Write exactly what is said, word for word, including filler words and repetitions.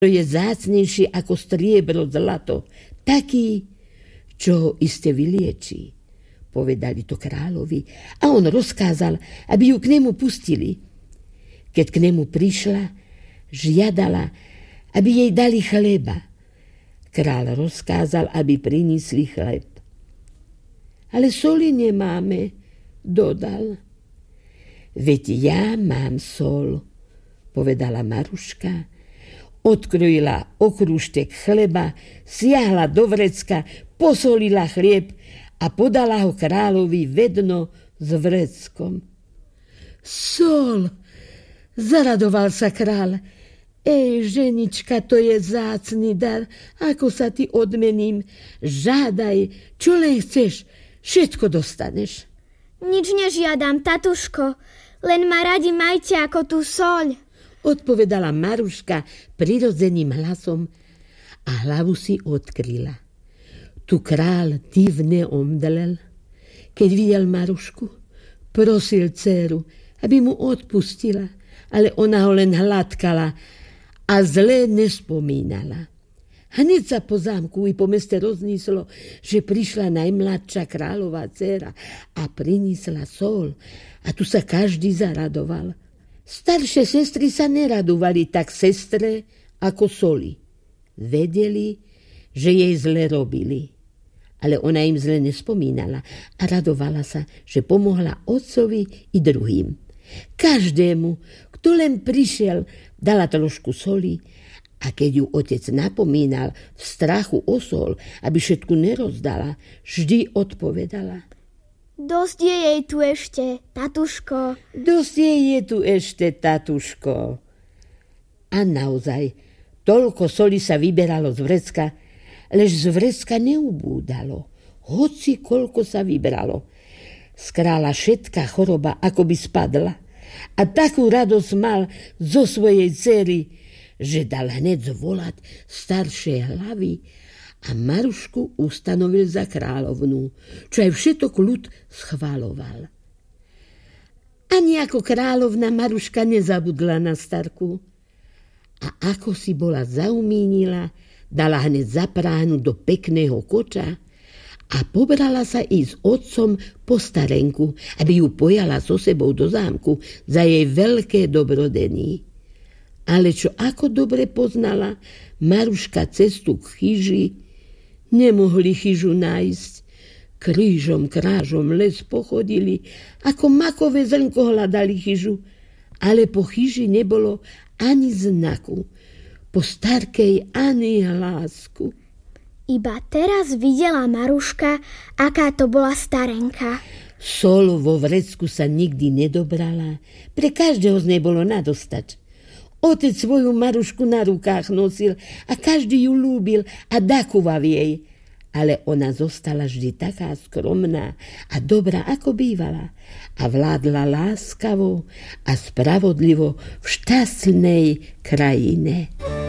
To je zácnejší ako striebro, zlato. Taký, čo ho iste vylieči. Povedali to kráľovi a on rozkázal, aby ju k nemu pustili. Keď k nemu prišla, žiadala, aby jej dali chleba. Kráľ rozkázal, aby priniesli chleb. Ale soli nemáme, dodal. Veď ja mám sol, povedala Maruška. Odkrojila okrúštek chleba, siahla do vrecka, posolila chlieb a podala ho kráľovi vedno s vreckom. Sol, zaradoval sa kráľ. Ej, ženička, to je zácny dar, ako sa ti odmením. Žádaj, čo len chceš, všetko dostaneš. Nič nežiadam, tatuško, len ma radi majte ako tú soľ, odpovedala Maruška prirodzeným hlasom a hlavu si odkryla. Tu kráľ divne omdlel, keď videl Marušku. Prosil dceru, aby mu odpustila, ale ona ho len hladkala a zle nespomínala. Hneď sa po zámku i po meste rozníslo, že prišla najmladšia kráľová dcera a priniesla sol a tu sa každý zaradoval. Staršie sestry sa neradovali tak sestre ako soli. Vedeli, že jej zle robili. Ale ona im zle nespomínala a radovala sa, že pomohla otcovi i druhým. Každému, kto len prišiel, dala trošku soli a keď ju otec napomínal v strachu o sol, aby všetku nerozdala, vždy odpovedala. Dosť je jej tu ešte, tatuško. Dosť jej je tu ešte, tatuško. A naozaj, toľko soli sa vyberalo z vrecka, lež z vrecka neubúdalo, hoci koľko sa vybralo. Z kráľa všetká choroba ako by spadla a takú radosť mal zo svojej dcery, že dal hneď zvolať staršie hlavy a Marušku ustanovil za kráľovnú, čo aj všetok ľud schváľoval. Ani ako kráľovna Maruška nezabudla na starku a ako si bola zaumínila, dala hneď zapráhnuť do pekného koča a pobrala sa i s otcom po starenku, aby ju pojala so sebou do zámku za jej veľké dobrodení. Ale čo ako dobre poznala Maruška cestu k chyži, nemohli chyžu nájsť. Krížom, krážom les pochodili, ako makové zrnko hľadali chyžu, ale po chyži nebolo ani znaku. Po starkej ani hlásku. Iba teraz videla Maruška, aká to bola starenka. Sol vo vrecku sa nikdy nedobrala, pre každého z nej bolo nadostač. Otec svoju Marušku na rukách nosil a každý ju lúbil a dakoval jej. Ale ona zostala vždy taká skromná a dobrá, ako bývala. A vládla láskavo a spravodlivo v šťastnej krajine.